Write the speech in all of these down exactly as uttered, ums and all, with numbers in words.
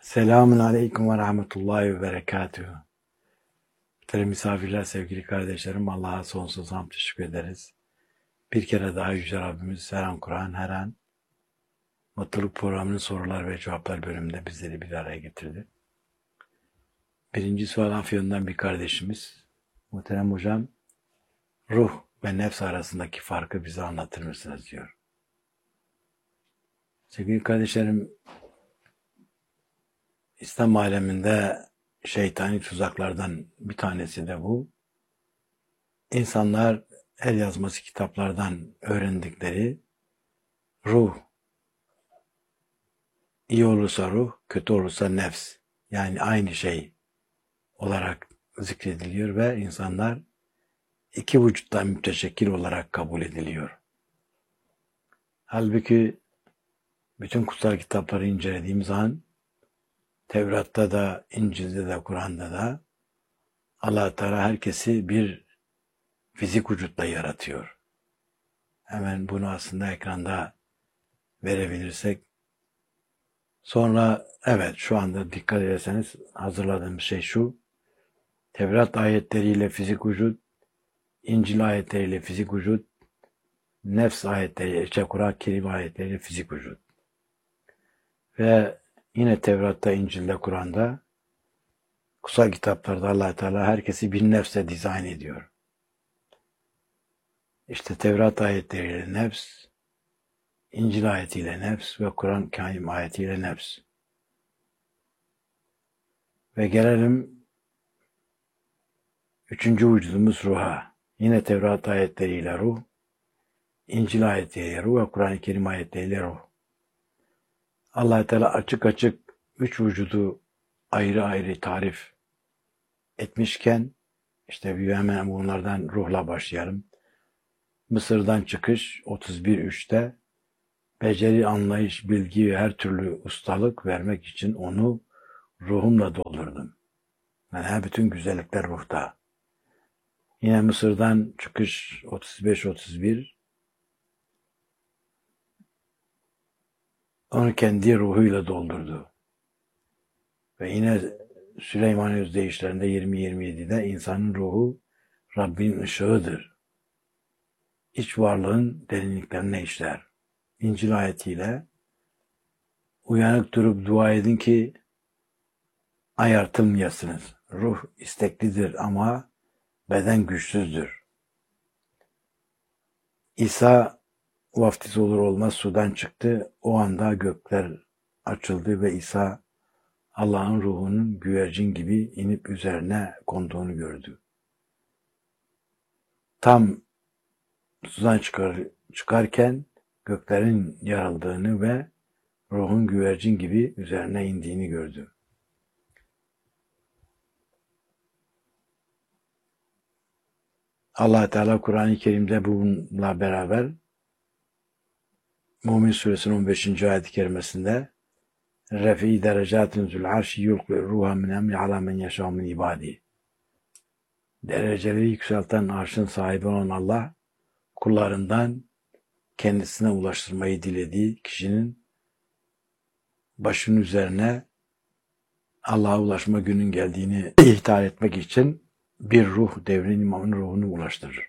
Selamun Aleyküm ve Rahmetullahi ve Berekatühü. Muhterem misafirler, sevgili kardeşlerim, Allah'a sonsuz hamd teşekkür ederiz. Bir kere daha Yüce Rabbimiz her an Kur'an, her an Mutluluk Programı'nın sorular ve cevaplar bölümünde bizleri bir araya getirdi. Birinci sual Afyon'dan bir kardeşimiz. Muhterem hocam, ruh ve nefs arasındaki farkı bize anlatır mısınız diyor. Sevgili kardeşlerim, İslam aleminde şeytani tuzaklardan bir tanesi de bu. İnsanlar el yazması kitaplardan öğrendikleri ruh, iyi olursa ruh, kötü olursa nefs, yani aynı şey olarak zikrediliyor ve insanlar iki vücuttan müteşekkil olarak kabul ediliyor. Halbuki bütün kutsal kitapları incelediğimiz an Tevrat'ta da, İncil'de de, Kur'an'da da Allah Teala herkesi bir fizik vücutla yaratıyor. Hemen bunu aslında ekranda verebilirsek. Sonra evet, şu anda dikkat ederseniz hazırladığım şey şu. Tevrat ayetleriyle fizik vücut, İncil ayetleriyle fizik vücut, nefs ayetleriyle, işte Kur'an-ı Kerim ayetleriyle fizik vücut. Ve yine Tevrat'ta, İncil'de, Kur'an'da, kutsal kitaplarda Allah Teala herkesi bir nefse dizayn ediyor. İşte Tevrat ayetleriyle nefs, İncil ayetiyle nefs ve Kur'an-ı Kerim ayetiyle nefs. Ve gelelim üçüncü vücudumuz ruha. Yine Tevrat ayetleriyle ruh, İncil ayetleriyle ruh ve Kur'an-ı Kerim ayetleriyle ruh. Allah Teala açık açık üç vücudu ayrı ayrı tarif etmişken, işte bir hemen bunlardan ruhla başlayalım. Mısır'dan çıkış otuz bir üçte beceri, anlayış, bilgi ve her türlü ustalık vermek için onu ruhumla doldurdum. Yani bütün güzellikler ruhta. Yine Mısır'dan çıkış otuz beş otuz bir onu kendi ruhuyla doldurdu. Ve yine Süleyman Özdeyişlerinde yirmi yirmi yedide insanın ruhu Rabbin ışığıdır. İç varlığın derinliklerine işler. İncil ayetiyle uyanık durup dua edin ki ayartılmayasınız. Ruh isteklidir ama beden güçsüzdür. İsa vaftiz olur olmaz sudan çıktı. O anda gökler açıldı ve İsa Allah'ın ruhunun güvercin gibi inip üzerine konduğunu gördü. Tam sudan çıkar, çıkarken göklerin yarıldığını ve ruhun güvercin gibi üzerine indiğini gördü. Allah Teala Kur'an-ı Kerim'de bununla beraber Mümin Suresinin on beşinci ayet-i kerimesinde Refi derecatin zul arşi yulqi ruha min emri ala men yeşâ min ibâdi. Dereceleri yükselten arşın sahibi olan Allah, kullarından kendisine ulaştırmayı dilediği kişinin başının üzerine Allah'a ulaşma günün geldiğini ihtar etmek için bir ruh, devrin imamının ruhunu ulaştırır.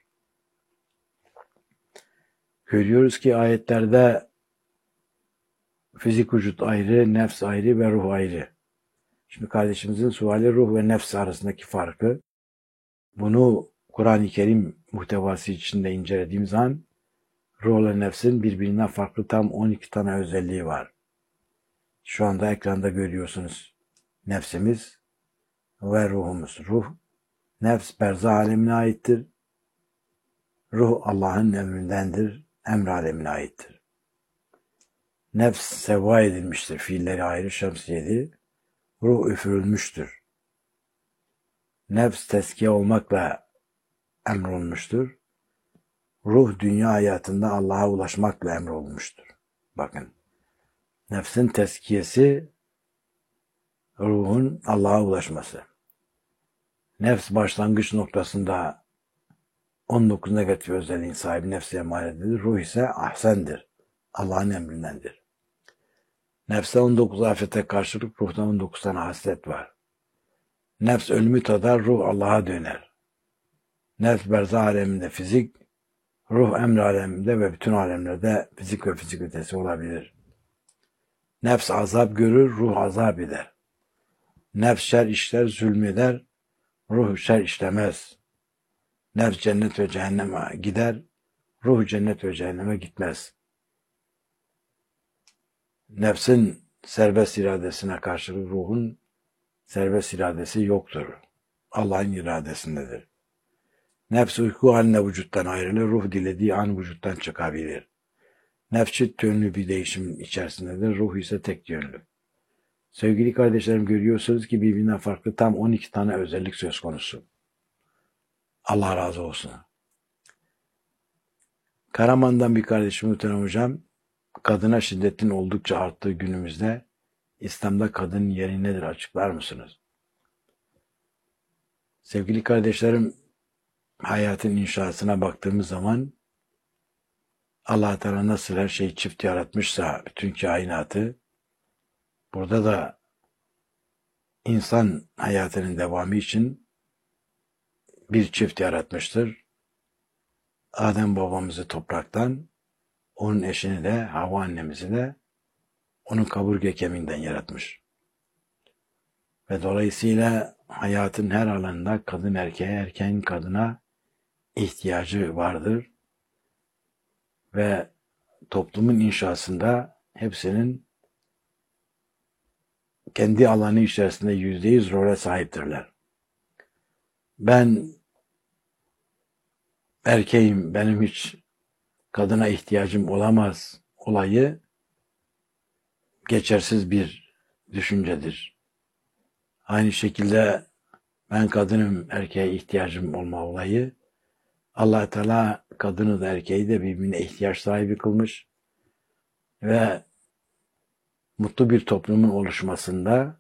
Görüyoruz ki ayetlerde fizik vücut ayrı, nefs ayrı ve ruh ayrı. Şimdi kardeşimizin suali ruh ve nefs arasındaki farkı. Bunu Kur'an-ı Kerim muhtevası içinde incelediğimiz zaman ruh ile nefsin birbirinden farklı tam on iki tane özelliği var. Şu anda ekranda görüyorsunuz nefsimiz ve ruhumuz. Ruh, nefs berzah alemine aittir. Ruh Allah'ın emrindendir, emr alemine aittir. Nefs sevva edilmiştir, fiilleri ayrı şemsiyeli. Ruh üfürülmüştür. Nefs tezkiye olmakla emrolunmuştur. Ruh dünya hayatında Allah'a ulaşmakla emrolunmuştur. Bakın, nefsin tezkiyesi, ruhun Allah'a ulaşması. Nefs başlangıç noktasında on dokuz negatif özelliğin sahibi nefse emaredir. Ruh ise ahsendir. Allah'ın emrindendir. Nefse on dokuz afete karşılık ruhta on dokuz tane haslet var. Nefs ölümü tadar, ruh Allah'a döner. Nefs berzah aleminde fizik, ruh emr aleminde ve bütün alemlerde fizik ve fizik ötesi olabilir. Nefs azap görür, ruh azap eder. Nefs şer işler, zulmeder, ruh şer işlemez. Nefs cennet ve cehenneme gider, ruh cennet ve cehenneme gitmez. Nefsin serbest iradesine karşılık ruhun serbest iradesi yoktur. Allah'ın iradesindedir. Nefs uyku haline vücuttan ayrılır, ruh dilediği an vücuttan çıkabilir. Nefs çift yönlü bir değişim içerisindedir, ruh ise tek yönlü. Sevgili kardeşlerim, görüyorsunuz ki birbirinden farklı tam on iki tane özellik söz konusu. Allah razı olsun. Karaman'dan bir kardeşim muhterem hocam, kadına şiddetin oldukça arttığı günümüzde İslam'da kadının yeri nedir açıklar mısınız? Sevgili kardeşlerim, hayatın inşasına baktığımız zaman Allah Teala nasıl her şeyi çift yaratmışsa bütün kainatı, burada da insan hayatının devamı için bir çift yaratmıştır. Adem babamızı topraktan, onun eşini de Havva annemizi de onun kaburga kemiğinden yaratmış. Ve dolayısıyla hayatın her alanında kadın erkeğe, erkeğin kadına ihtiyacı vardır. Ve toplumun inşasında hepsinin kendi alanı içerisinde yüzde yüz role sahiptirler. Ben erkeğim, benim hiç kadına ihtiyacım olamaz olayı geçersiz bir düşüncedir. Aynı şekilde ben kadınım, erkeğe ihtiyacım olma olayı, Allah Teala kadını da erkeği de birbirine ihtiyaç sahibi kılmış ve mutlu bir toplumun oluşmasında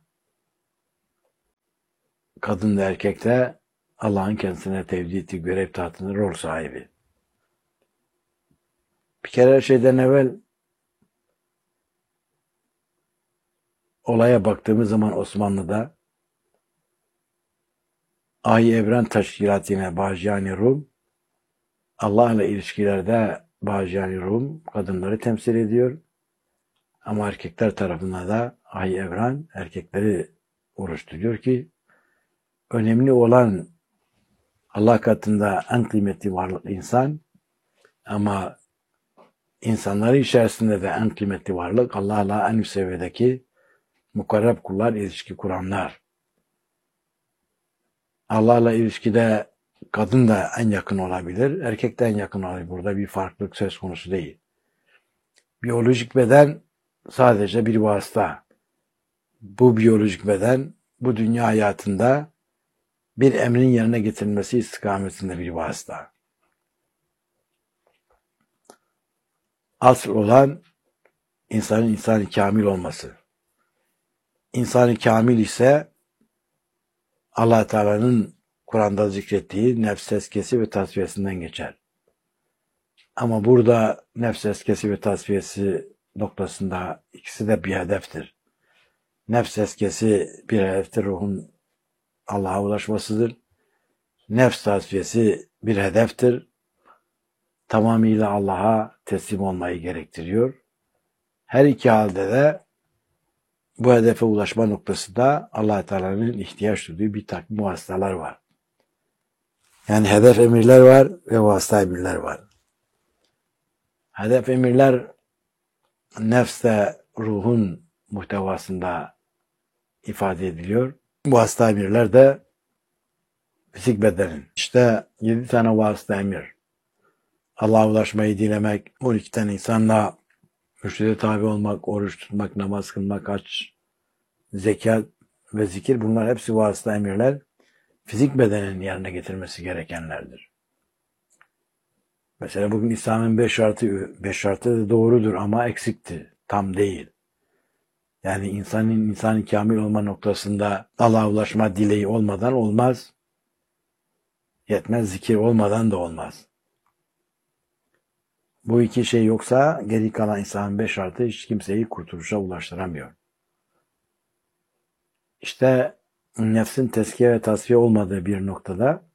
kadın da erkek de Allah'ın kendisine tevdi ettiği görev tahtında rol sahibi. Bir kere her şeyden evvel olaya baktığımız zaman Osmanlı'da Ahi Evren Teşkilatı'na Bacı-i Rum, Allah ile ilişkilerde Bacı-i Rum kadınları temsil ediyor. Ama erkekler tarafından da Ahi Evren erkekleri oluşturuyor ki önemli olan Allah katında en kıymetli varlık insan, ama insanları içerisinde de en kıymetli varlık Allah'la en üst seviyedeki mukarreb kullar, ilişki kuranlar. Allah'la ilişkide kadın da en yakın olabilir, erkek de en yakın olabilir. Burada bir farklılık söz konusu değil. Biyolojik beden sadece bir vasıta. Bu biyolojik beden bu dünya hayatında bir emrin yerine getirilmesi istikametinde bir vasıta. Asıl olan insanın insanı kamil olması. İnsanı kamil ise Allah Teala'nın Kur'an'da zikrettiği nefs tezkiyesi ve tasfiyesinden geçer. Ama burada nefs tezkiyesi ve tasfiyesi noktasında ikisi de bir hedeftir. Nefs tezkiyesi bir hedeftir, ruhun Allah'a ulaşmasıdır. Nefs tasfiyesi bir hedeftir, tamamıyla Allah'a teslim olmayı gerektiriyor. Her iki halde de bu hedefe ulaşma noktasında Allah Teala'nın ihtiyaç duyduğu bir takım vasıtalar var. Yani hedef emirler var ve vasıta emirler var. Hedef emirler nefste, ruhun muhtevasında ifade ediliyor. Vasıta emirler de fizik bedenin. İşte yedi tane vasıta emir. Allah'a ulaşmayı dilemek, on iki tane insanla mürşide tabi olmak, oruç tutmak, namaz kılmak, hac, zekat ve zikir, bunlar hepsi vasıta emirler. Fizik bedenin yerine getirmesi gerekenlerdir. Mesela bugün İslam'ın beş şartı, beş şartı doğrudur ama eksikti, tam değil. Yani insanın insanı kamil olma noktasında Allah'a ulaşma dileği olmadan olmaz. Yetmez, zikir olmadan da olmaz. Bu iki şey yoksa geri kalan insanın beş şartı hiç kimseyi kurtuluşa ulaştıramıyor. İşte nefsin tezkiye ve tasfiye olmadığı bir noktada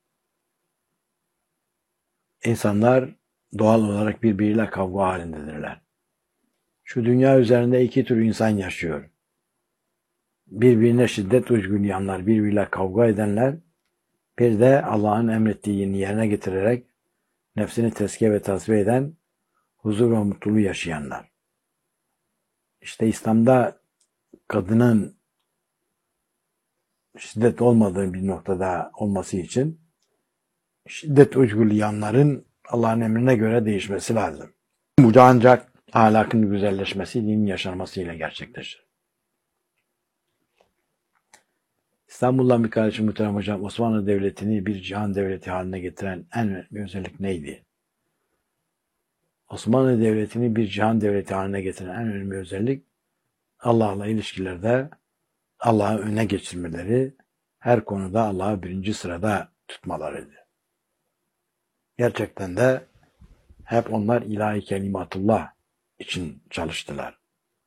insanlar doğal olarak birbiriyle kavga halindedirler. Şu dünya üzerinde iki tür insan yaşıyor. Birbirine şiddet uygulayanlar, birbiriyle kavga edenler, bir de Allah'ın emrettiğini yerine getirerek nefsini tezkiye ve tasfiye eden, huzur ve mutluluğu yaşayanlar. İşte İslam'da kadının şiddet olmadığı bir noktada olması için şiddet uygulayanların Allah'ın emrine göre değişmesi lazım. Bu da ancak ahlakın güzelleşmesi, dinin yaşanmasıyla gerçekleşir. İstanbul'dan bir kardeşim muhterem hocam, Osmanlı Devleti'ni bir cihan devleti haline getiren en önemli özellik neydi? Osmanlı Devleti'ni bir cihan devleti haline getiren en önemli özellik Allah'la ilişkilerde Allah'ı öne geçirmeleri, her konuda Allah'ı birinci sırada tutmalarıydı. Gerçekten de hep onlar ilahi kelimatullah için çalıştılar.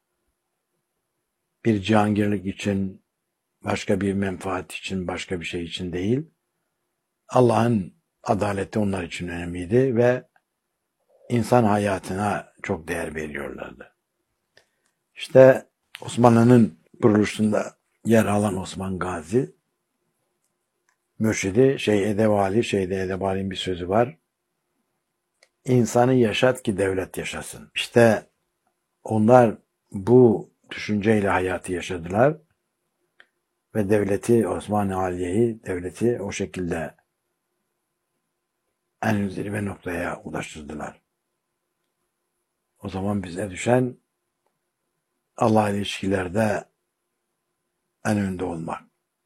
Bir cihangirlik için, başka bir menfaat için, başka bir şey için değil, Allah'ın adaleti onlar için önemliydi ve insan hayatına çok değer veriyorlardı. İşte Osmanlı'nın kuruluşunda yer alan Osman Gazi, mürşidi Şeyh Edebali, Şeyh Edebali'nin bir sözü var. İnsanı yaşat ki devlet yaşasın. İşte onlar bu düşünceyle hayatı yaşadılar ve devleti, Osmanlı Aliye'yi, devleti o şekilde en zirve noktaya ulaştırdılar. O zaman bize düşen Allah'la ilişkilerde en önde olmak.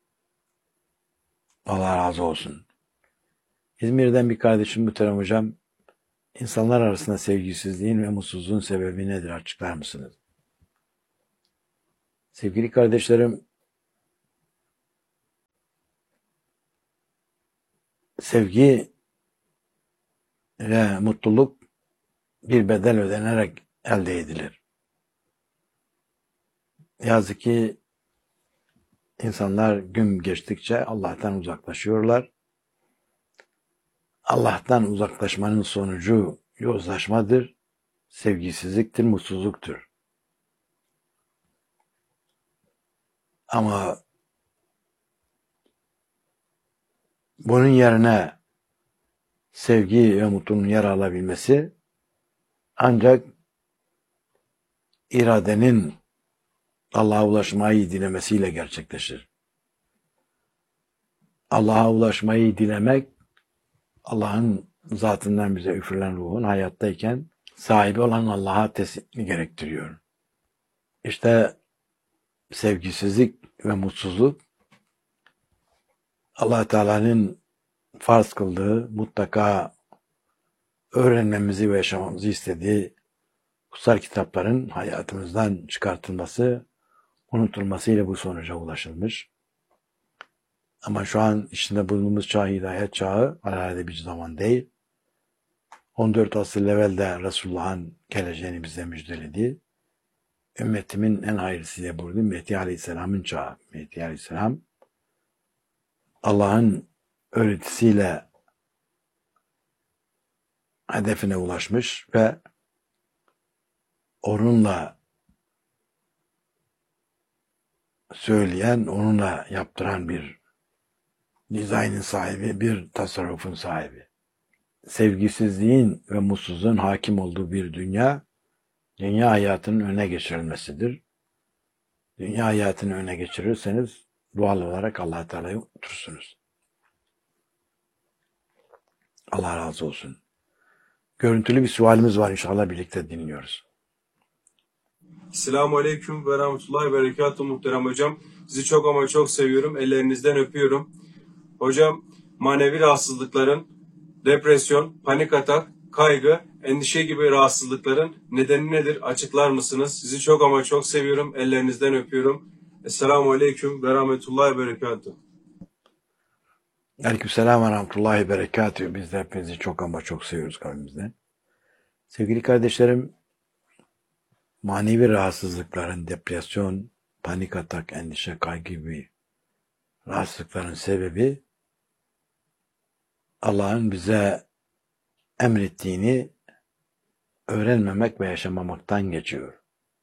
Allah razı olsun. İzmir'den bir kardeşim muhterem hocam, insanlar arasında sevgisizliğin ve mutsuzluğun sebebi nedir, açıklar mısınız? Sevgili kardeşlerim, sevgi ve mutluluk bir bedel ödenerek elde edilir. Yazık ki insanlar gün geçtikçe Allah'tan uzaklaşıyorlar. Allah'tan uzaklaşmanın sonucu yozlaşmadır, sevgisizliktir, mutsuzluktur. Ama bunun yerine sevgi ve mutluluğun yer alabilmesi ancak iradenin Allah'a ulaşmayı dilemesiyle gerçekleşir. Allah'a ulaşmayı dilemek, Allah'ın zatından bize üfürülen ruhun hayattayken sahibi olan Allah'a teslimi gerektiriyor. İşte sevgisizlik ve mutsuzluk Allah Teala'nın farz kıldığı, mutlaka öğrenmemizi ve yaşamamızı istediği kutsal kitapların hayatımızdan çıkartılması, unutulmasıyla bu sonuca ulaşılmış. Ama şu an içinde bulunduğumuz çağ hidayet çağı, herhalde bir zaman değil. on dört asır evvelde Resulullah'ın geleceğini bize müjdeledi. Ümmetimin en hayırlısı diye buyurdu. Mehdi Aleyhisselam'ın çağı. Mehdi Aleyhisselam Allah'ın öğretisiyle hedefine ulaşmış ve onunla söyleyen, onunla yaptıran bir dizaynın sahibi, bir tasarrufun sahibi. Sevgisizliğin ve mutsuzluğun hakim olduğu bir dünya, dünya hayatının öne geçirilmesidir. Dünya hayatını öne geçirirseniz doğal olarak Allah-u Teala'yı unutursunuz. Allah razı olsun. Görüntülü bir sualimiz var, inşallah birlikte dinliyoruz. Selamun Aleyküm ve Rahmetullahi ve Berekatuhu muhterem hocam. Sizi çok ama çok seviyorum. Ellerinizden öpüyorum. Hocam, manevi rahatsızlıkların, depresyon, panik atak, kaygı, endişe gibi rahatsızlıkların nedeni nedir? Açıklar mısınız? Sizi çok ama çok seviyorum. Ellerinizden öpüyorum. Esselamu Aleyküm ve Rahmetullahi ve Berekatuhu. Aleykümselam ve Rahmetullahi ve Berekatuhu. Biz de hepinizi çok ama çok seviyoruz kalbimizden. Sevgili kardeşlerim, manevi rahatsızlıkların, depresyon, panik atak, endişe, kaygı gibi rahatsızlıkların sebebi Allah'ın bize emrettiğini öğrenmemek ve yaşamamaktan geçiyor.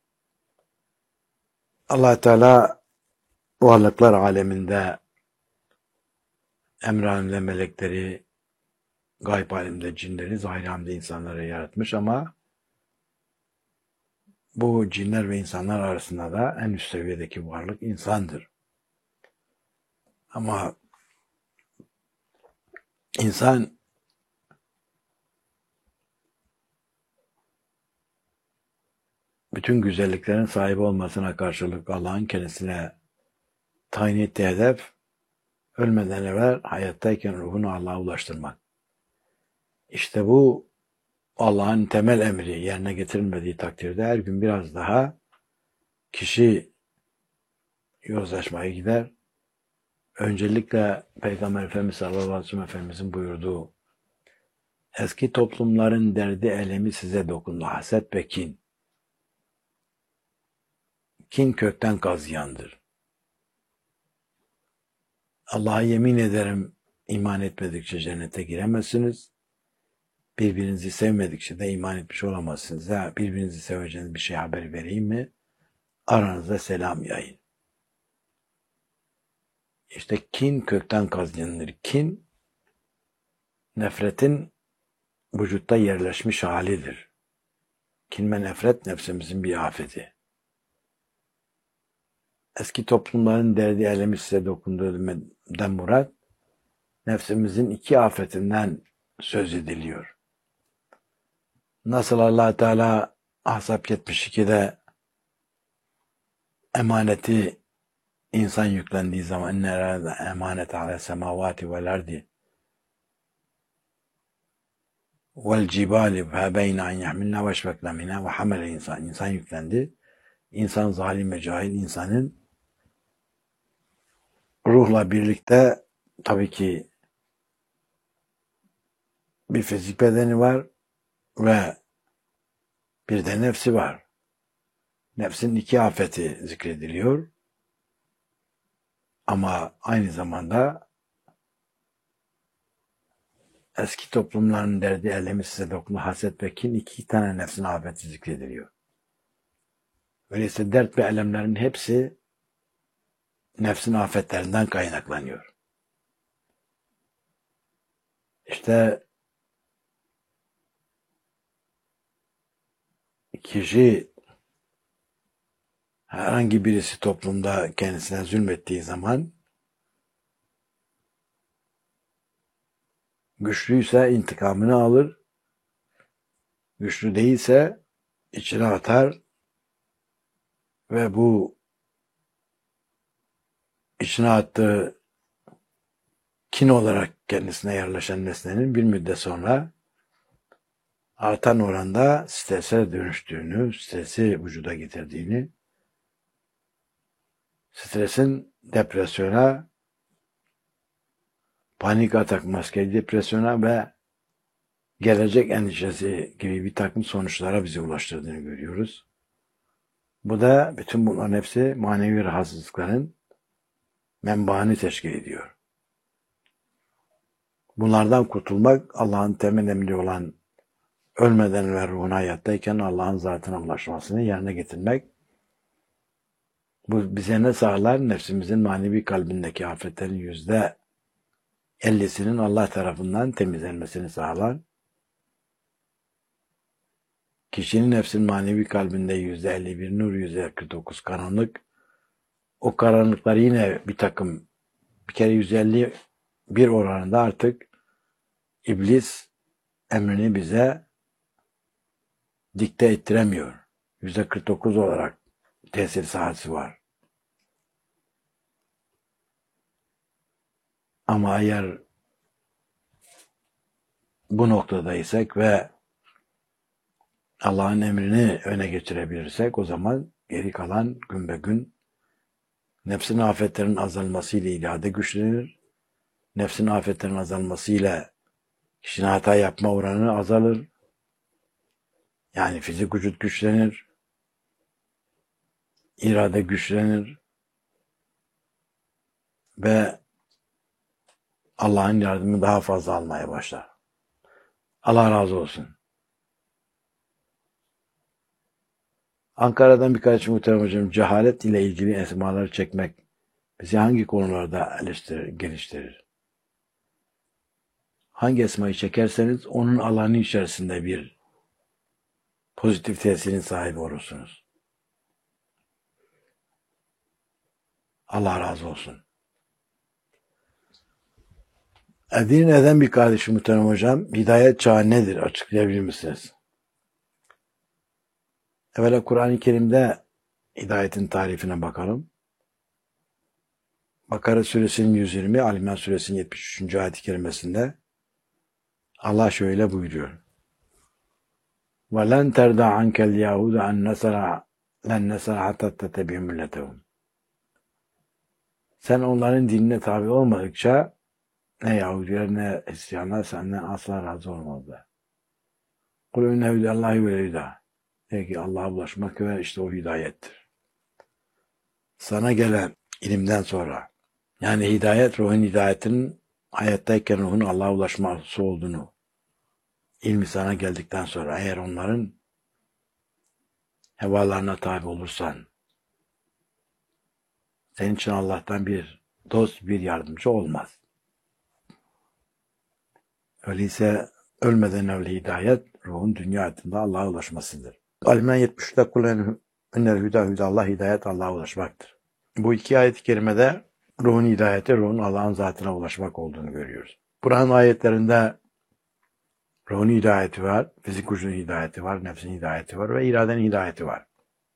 Allah Teala varlıklar aleminde emrinde melekleri, gayb alemde cinleri, zahir alemde insanları yaratmış ama bu cinler ve insanlar arasında da en üst seviyedeki varlık insandır. Ama insan bütün güzelliklerin sahibi olmasına karşılık Allah'ın kendisine tayin ettiği hedef ölmeden evvel hayattayken ruhunu Allah'a ulaştırmak. İşte bu Allah'ın temel emri yerine getirilmediği takdirde her gün biraz daha kişi yozlaşmaya gider. Öncelikle Peygamber Efendimiz sallallahu aleyhi ve sellem Efendimizin buyurduğu eski toplumların derdi elemi size dokundu. Haset ve kin. Kin kökten kazıyandır. Allah'a yemin ederim iman etmedikçe cennete giremezsiniz. Birbirinizi sevmedikçe de iman etmiş olamazsınız. Ha, birbirinizi seveceğiniz bir şey haber vereyim mi? Aranızda selam yayın. İşte kin kökten kazanılır. Kin, nefretin vücutta yerleşmiş halidir. Kin ve nefret nefsimizin bir afeti. Eski toplumların derdi elemi size dokunduğundan murat, nefsimizin iki afetinden söz ediliyor. Nasıl Allah Teala Ahzab yetmiş ikide emaneti insan yüklendiği zaman inne erâde emanet alâ semâvâti vel ardi vel cibâli febeyne an yahmilnâ ve eşfeknâ minhâ ve hamele insan. İnsan yüklendi. İnsan zalim ve cahil, insanın ruhla birlikte tabii ki bir fizik bedeni var ve bir de nefsi var. Nefsin iki afeti zikrediliyor. Ama aynı zamanda eski toplumların derdi elemi size dokundu, haset ve kin, iki tane nefsin afeti zikrediliyor. Öyleyse dert ve elemlerin hepsi nefsin afetlerinden kaynaklanıyor. İşte kişi herhangi birisi toplumda kendisine zulmettiği zaman güçlüyse intikamını alır, güçlü değilse içine atar ve bu içine attığı kin olarak kendisine yerleşen nesnenin bir müddet sonra artan oranda strese dönüştüğünü, stresi vücuda getirdiğini, stresin depresyona, panik atak, maskeli depresyona ve gelecek endişesi gibi bir takım sonuçlara bizi ulaştırdığını görüyoruz. Bu da bütün bunların hepsi manevi rahatsızlıkların menbaını teşkil ediyor. Bunlardan kurtulmak, Allah'ın temel emri olan ölmeden ve ruhuna hayattayken Allah'ın zatına ulaşmasını yerine getirmek. Bu bize ne sağlar? Nefsimizin manevi kalbindeki afetlerin yüzde ellisinin Allah tarafından temizlenmesini sağlar. Kişinin nefsinin manevi kalbinde yüzde elli bir nur, yüzde kırk dokuz karanlık. O karanlıklar yine bir takım, bir kere yüzde elli bir oranında artık iblis emrini bize dikte ettiremiyor. yüzde kırk dokuz olarak tesir sahası var. Ama eğer bu noktadaysak ve Allah'ın emrini öne geçirebilirsek o zaman geri kalan gün be gün nefsin afetlerinin azalmasıyla irade güçlenir. Nefsin afetlerinin azalmasıyla kişinin hata yapma oranı azalır. Yani fizik vücut güçlenir, irade güçlenir ve Allah'ın yardımını daha fazla almaya başlar. Allah razı olsun. Ankara'dan birkaç muhterem hocam, cehalet ile ilgili esmaları çekmek bizi hangi konularda eleştirir, geliştirir? Hangi esmayı çekerseniz onun alanı içerisinde bir pozitif tesirin sahibi olursunuz. Allah razı olsun. Edirne'den bir kardeşim muhterem hocam, hidayet çağı nedir? Açıklayabilir misiniz? Evvela Kur'an-ı Kerim'de hidayetin tarifine bakalım. Bakara suresinin yüz yirmi, Ali İmran suresinin yetmiş üçüncü ayet-i kerimesinde Allah şöyle buyuruyor. وَلَنْ تَرْضَى عَنْكَ الْيَهُودُ عَنْ نَسَرَ لَنْ نَسَرَ حَتَّى تَتَّبِعَ مِلَّتَهُمْ. Sen onların dinine tabi olmadıkça ne Yahudiler ne Hristiyanlar senden asla razı olmazlar. قُلْ اِنَّ هُدَى اللّٰهِ وَالْهُدَى. De ki Allah'a ulaşmak ve işte o hidayettir. Sana gelen ilimden sonra, yani hidayet, ruhun hidayetinin hayattayken ruhun Allah'a ulaşması olduğunu, ilmi sana geldikten sonra eğer onların hevalarına tabi olursan, senin için Allah'tan bir dost, bir yardımcı olmaz. Öyleyse ölmeden evvel hidayet, ruhun dünya hayatında Allah'a ulaşmasıdır. Ali yetmiş üçte kulen ünel hüda hüda Allah, hidayet Allah'a ulaşmaktır. Bu iki ayet-i kerimede ruhun hidayeti, ruhun Allah'ın zatına ulaşmak olduğunu görüyoruz. Kur'an ayetlerinde ruhun hidayeti var, fizik gücünün hidayeti var, nefsin hidayeti var ve iradenin hidayeti var.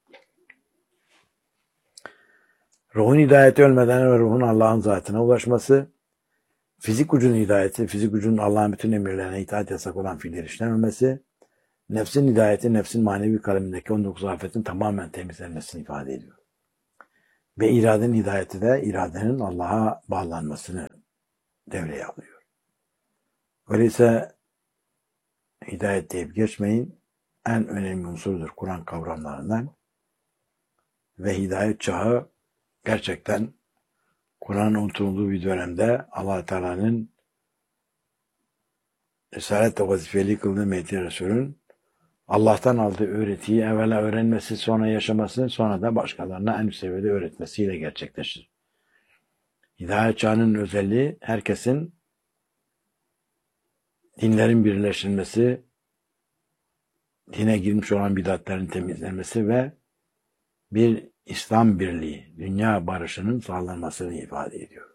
Ruhun hidayeti ölmeden ve ruhun Allah'ın zatına ulaşması, fizik gücünün hidayeti, fizik gücünün Allah'ın bütün emirlerine itaat yasak olan fiiller işlememesi, nefsin hidayeti, nefsin manevi kalemindeki on dokuz afetin tamamen temizlenmesini ifade ediyor. Ve iradenin hidayeti de iradenin Allah'a bağlanmasını devreye alıyor. Öyleyse hidayet deyip geçmeyin, en önemli unsurdur Kur'an kavramlarından ve hidayet çağı gerçekten Kur'an'ın unutulduğu bir dönemde Allah Teala'nın Risalet-i vazifeli kıldığı Mehdi Resul'ün Allah'tan aldığı öğretiyi evvela öğrenmesi, sonra yaşaması, sonra da başkalarına en üst seviyede öğretmesiyle gerçekleşir. Hidayet çağının özelliği herkesin dinlerin birleştirilmesi, dine girmiş olan bidatlerin temizlenmesi ve bir İslam birliği, dünya barışının sağlanmasını ifade ediyor.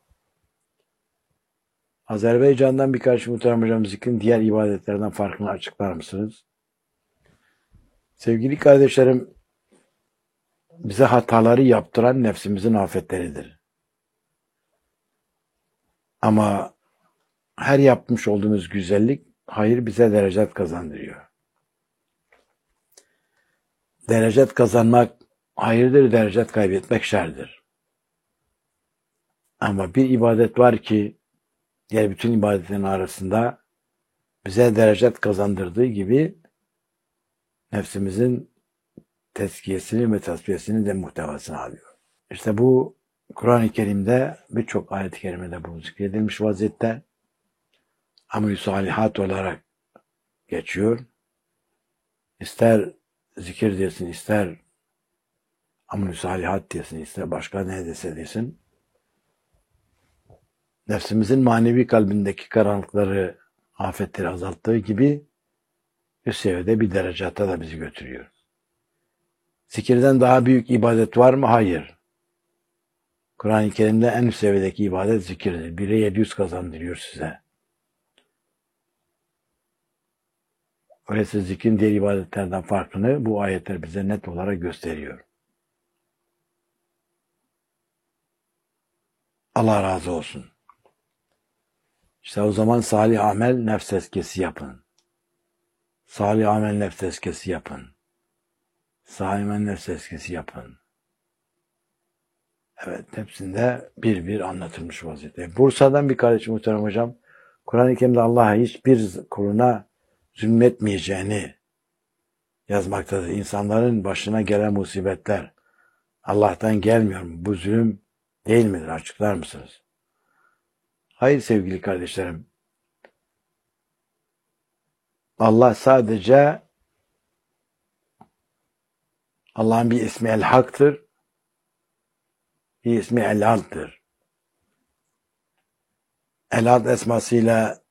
Azerbaycan'dan birkaç muhterem hocam, zikrin diğer ibadetlerden farkını açıklar mısınız? Sevgili kardeşlerim, bize hataları yaptıran nefsimizin afetleridir. Ama her yapmış olduğumuz güzellik, hayır bize derecet kazandırıyor. Derecet kazanmak hayırdır, derecet kaybetmek şerdir. Ama bir ibadet var ki, diğer bütün ibadetlerin arasında bize derecet kazandırdığı gibi nefsimizin tezkiyesini ve tasfiyesini de muhtevasını alıyor. İşte bu Kur'an-ı Kerim'de birçok ayet-i kerimede bu zikredilmiş vaziyette. Amel-i salihat olarak geçiyor. İster zikir desin, ister amel-i salihat desin, ister başka ne dese desin. Nefsimizin manevi kalbindeki karanlıkları, afetleri azalttığı gibi üst seviyede bir derecata da bizi götürüyor. Zikirden daha büyük ibadet var mı? Hayır. Kur'an-ı Kerim'de en üst seviyedeki ibadet zikirdir. Bire yedi yüz kazandırıyor size. Öyleyse zikrin diğer ibadetlerden farkını bu ayetler bize net olarak gösteriyor. Allah razı olsun. İşte o zaman salih amel nefs tezkiyesi yapın. Salih amel nefs tezkiyesi yapın. Salih amel nefs tezkiyesi yapın. Evet, hepsinde bir bir anlatılmış vaziyette. Bursa'dan bir kardeşim muhterem hocam, Kur'an-ı Kerim'de Allah'a hiçbir kuluna zulmetmeyeceğini, yazmaktadır. İnsanların başına gelen musibetler Allah'tan gelmiyor mu? Bu zulüm değil midir? Açıklar mısınız? Hayır sevgili kardeşlerim. Allah sadece Allah'ın bir ismi El-Hak'tır. Bir ismi El-Ad'dır. El-Ad esmasıyla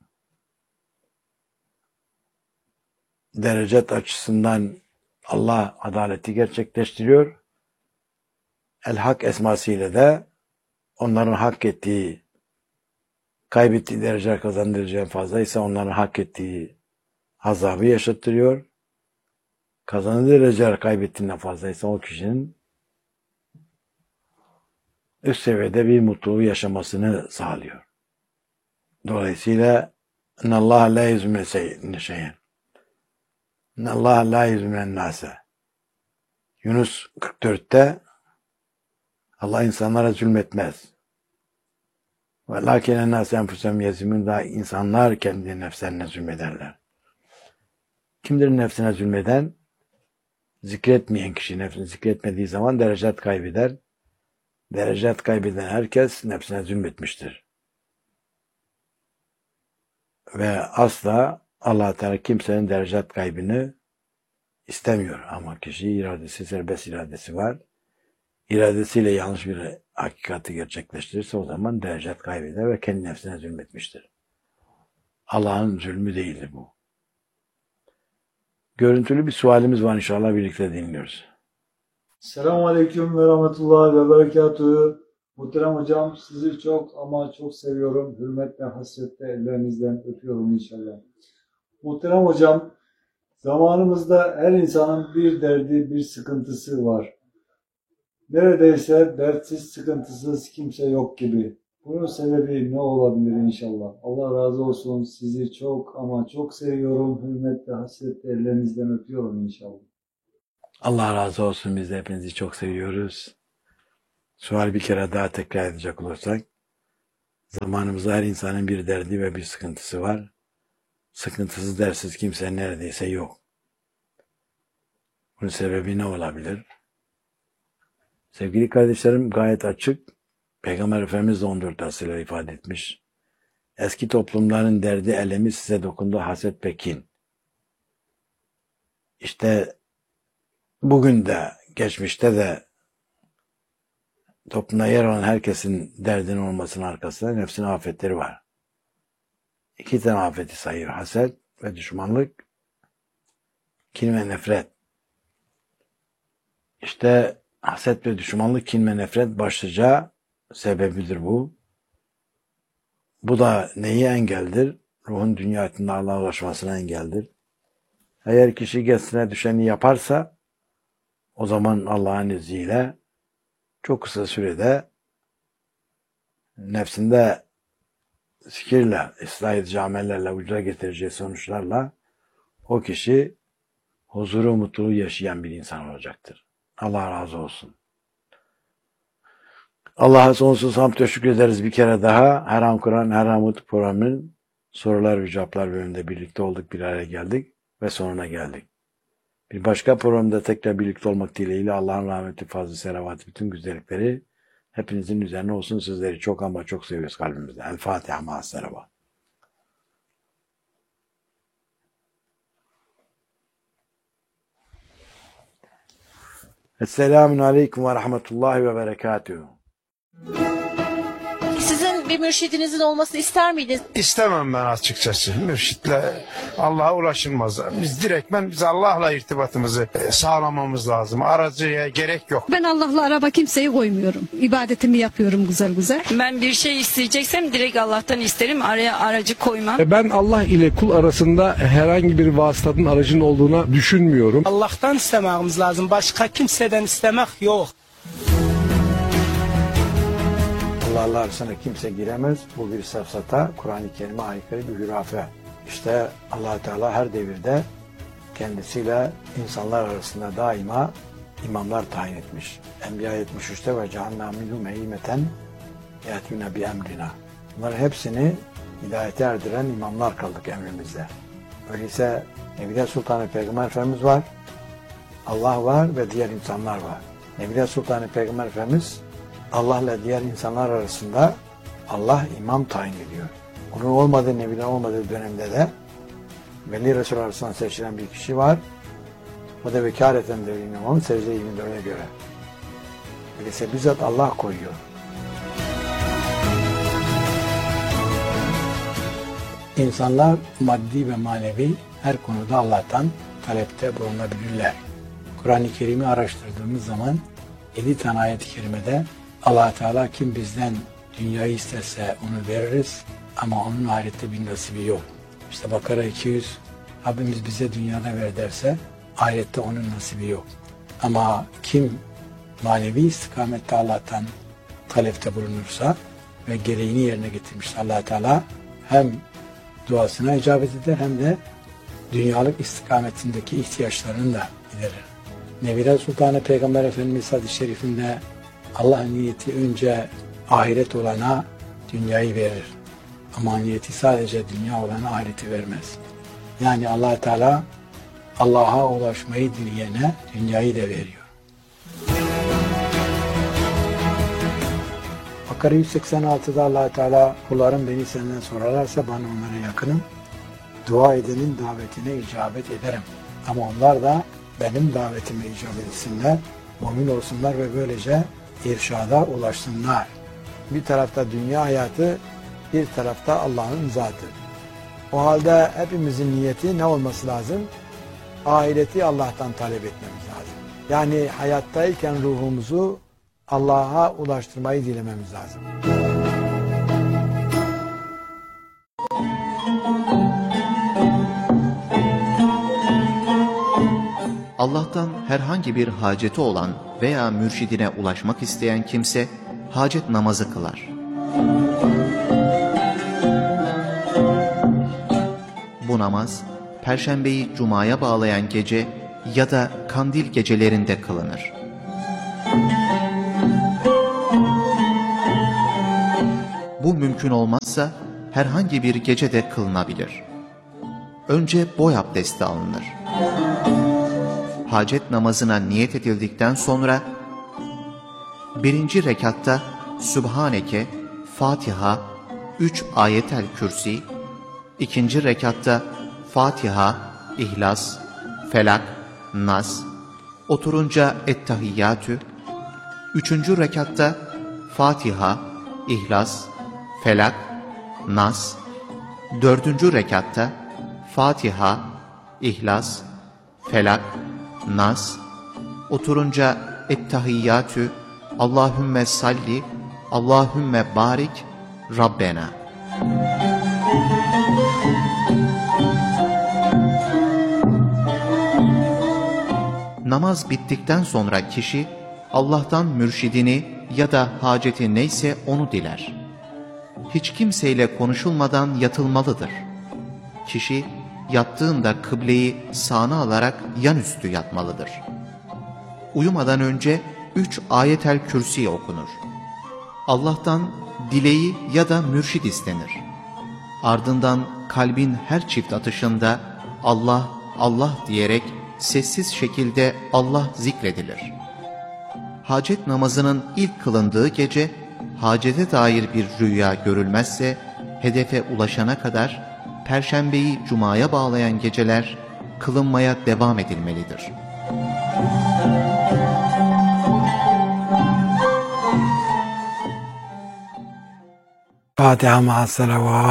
derecet açısından Allah adaleti gerçekleştiriyor. El-Hak esmasıyla da onların hak ettiği, kaybettiği derece kazandıracağı fazlaysa onların hak ettiği azabı yaşattırıyor. Kazandığı dereceler kaybettiğinden fazlaysa o kişinin üst seviyede bir mutluluğu yaşamasını sağlıyor. Dolayısıyla اِنَّ اللّٰهَ لَا يُزْمِنَ شَيْءٍ اِنَّ اللّٰهَ لَا يُزْمِنَ النَّاسَ Yunus kırk dörtte Allah insanlara zulmetmez. وَلَاكِنَ النَّاسَ اَنْفُسَهُمْ يَزْلِمُونَ Da insanlar kendi nefslerine zulmederler. Kimdir nefsine zulmeden? Zikretmeyen kişi nefsini zikretmediği zaman derecat kaybeder. Derecat kaybeden herkes nefsine zulmetmiştir. Ve asla Allah Teala kimsenin derecat kaybını istemiyor. Ama kişi iradesi, serbest iradesi var. İradesiyle yanlış bir hakikati gerçekleştirirse o zaman derecat kaybeder ve kendi nefsine zulmetmiştir. Allah'ın zulmü değildir bu. Görüntülü bir sualimiz var, inşallah birlikte dinliyoruz. Selamun Aleyküm ve Rahmetullahi ve Berekatuhu. Muhterem hocam, sizi çok ama çok seviyorum. Hürmetle, hasretle ellerinizden öpüyorum inşallah. Muhterem hocam, zamanımızda her insanın bir derdi, bir sıkıntısı var. Neredeyse dertsiz, sıkıntısız kimse yok gibi. Bunun sebebi ne olabilir inşallah? Allah razı olsun. Sizi çok ama çok seviyorum. Hürmetle, hasretle ellerinizden öpüyorum inşallah. Allah razı olsun. Biz de hepinizi çok seviyoruz. Sual bir kere daha tekrar edecek olursak, zamanımızda her insanın bir derdi ve bir sıkıntısı var. Sıkıntısız, dersiz kimse neredeyse yok. Bunun sebebi ne olabilir? Sevgili kardeşlerim, gayet açık. Peygamber Efendimiz de on dört asırla ifade etmiş. Eski toplumların derdi, elemi size dokundu, haset ve kin. İşte bugün de, geçmişte de toplumda yer alan herkesin derdinin olmasının arkasında nefsin afetleri var. İki tane afeti sayıyor. Haset ve düşmanlık, kin ve nefret. İşte haset ve düşmanlık, kin ve nefret başlıca sebebidir bu. Bu da neyi engeldir? Ruhun dünya hayatında Allah'a ulaşmasına engeldir. Eğer kişi kendisine düşeni yaparsa o zaman Allah'ın izniyle çok kısa sürede nefsinde zikirle, ıslah edici amellerle, vücuda getireceği sonuçlarla o kişi huzuru, mutluluğu yaşayan bir insan olacaktır. Allah razı olsun. Allah'a sonsuz hamd teşekkür ederiz bir kere daha. Her an Kur'an, her an Umut programının sorular ve cevaplar bölümünde birlikte olduk, bir araya geldik ve sonuna geldik. Bir başka programda tekrar birlikte olmak dileğiyle Allah'ın rahmeti, fazlı, selavatı, bütün güzellikleri hepinizin üzerine olsun. Sizleri çok ama çok seviyoruz kalbimizde. El Fatiha ma'as selavat. Esselamun aleyküm ve rahmetullahi ve berekatuhu. Sizin bir mürşidinizin olmasını ister miydiniz? İstemem ben açıkçası. Mürşitle Allah'a ulaşılmaz. Biz direktmen biz Allah'la irtibatımızı sağlamamız lazım. Aracıya gerek yok. Ben Allah'la araba kimseyi koymuyorum. İbadetimi yapıyorum güzel güzel. Ben bir şey isteyeceksem direkt Allah'tan isterim. Araya aracı koymam. Ben Allah ile kul arasında herhangi bir vasıtanın, aracın olduğuna düşünmüyorum. Allah'tan istememiz lazım. Başka kimseden istemek yok. Allah arasına kimse giremez. Bu bir safsata, Kur'an-ı Kerim'e aykırı bir hürafe. İşte Allah Teala her devirde kendisiyle insanlar arasında daima imamlar tayin etmiş. Enbiya yetmiş üçte ve cehennem minhum eymeten yetûne bi emrina. Bunların hepsini hidayete erdiren imamlar kaldık emrimizde. Öyleyse Nebiler Sultanı Peygamber Efendimiz var, Allah var ve diğer insanlar var. Nebiler Sultanı Peygamber Efendimiz Allah ile diğer insanlar arasında Allah imam tayin ediyor. Onun olmadığı, Nebiler olmadığı dönemde de Veli Resul arasından seçilen bir kişi var. O da vekaleten de imamın secde yirmi dörde göre. Öyleyse bizzat Allah koyuyor. İnsanlar maddi ve manevi her konuda Allah'tan talepte bulunabilirler. Kur'an-ı Kerim'i araştırdığımız zaman yedi tane ayet-i kerimede Allah Teala kim bizden dünyayı isterse onu veririz ama onun ahirette bir nasibi yok. İşte Bakara iki yüz, Rabbimiz bize dünyada ver derse ahirette onun nasibi yok. Ama kim manevi istikamette Allah'tan talepte bulunursa ve gereğini yerine getirmişse Allah Teala hem duasına icabet eder hem de dünyalık istikametindeki ihtiyaçlarını da giderir. Nebiler Sultanı Peygamber Efendimiz hadis-i şerifinde Allah'ın niyeti önce ahiret olana dünyayı verir. Ama niyeti sadece dünya olana ahireti vermez. Yani Allah Teala Allah'a ulaşmayı dileyene dünyayı da veriyor. Bakara yüz seksen altıda Allah Teala kullarım beni senden sorarlarsa bana onlara yakınım. Dua edenin davetine icabet ederim. Ama onlar da benim davetime icabet etsinler, mümin olsunlar ve böylece irşada ulaşsınlar. Bir tarafta dünya hayatı, bir tarafta Allah'ın zatı. O halde hepimizin niyeti ne olması lazım? Ahireti Allah'tan talep etmemiz lazım. Yani hayattayken ruhumuzu Allah'a ulaştırmayı dilememiz lazım. Allah'tan herhangi bir haceti olan veya mürşidine ulaşmak isteyen kimse hacet namazı kılar. Bu namaz, Perşembeyi Cuma'ya bağlayan gece ya da kandil gecelerinde kılınır. Bu mümkün olmazsa herhangi bir gecede kılınabilir. Önce boy abdesti alınır. Hacet namazına niyet edildikten sonra birinci rekatta Sübhaneke, Fatiha, üç ayetel kürsi, ikinci rekatta Fatiha, İhlas, Felak, Nas, oturunca Ettehiyyatü, üçüncü rekatta Fatiha, İhlas, Felak, Nas, dördüncü rekatta Fatiha, İhlas, Felak, Nas, oturunca Ettehiyyatü, Allahümme salli, Allahümme barik, Rabbena. Namaz bittikten sonra kişi Allah'tan mürşidini ya da haceti neyse onu diler. Hiç kimseyle konuşulmadan yatılmalıdır. Kişi yattığında kıbleyi sağına alarak yanüstü yatmalıdır. Uyumadan önce üç ayetel kürsi okunur. Allah'tan dileği ya da mürşid istenir. Ardından kalbin her çift atışında Allah, Allah diyerek sessiz şekilde Allah zikredilir. Hacet namazının ilk kılındığı gece, hacete dair bir rüya görülmezse, hedefe ulaşana kadar Perşembeyi Cuma'ya bağlayan geceler kılınmaya devam edilmelidir. Fatiha ma'as salavat.